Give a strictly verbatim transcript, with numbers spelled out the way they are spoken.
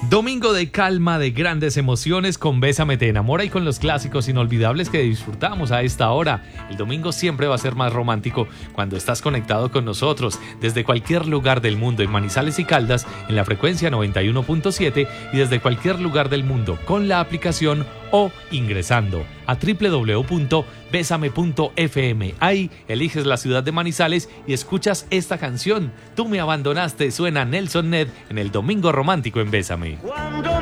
Domingo de calma, de grandes emociones con Bésame te enamora y con los clásicos inolvidables que disfrutamos a esta hora. El domingo siempre va a ser más romántico cuando estás conectado con nosotros desde cualquier lugar del mundo en Manizales y Caldas en la frecuencia noventa y uno punto siete y desde cualquier lugar del mundo con la aplicación o ingresando a doble u doble u doble u punto bésame punto efe eme. Ahí eliges la ciudad de Manizales y escuchas esta canción. Tú me abandonaste, suena Nelson Ned en el Domingo Romántico en Bésame.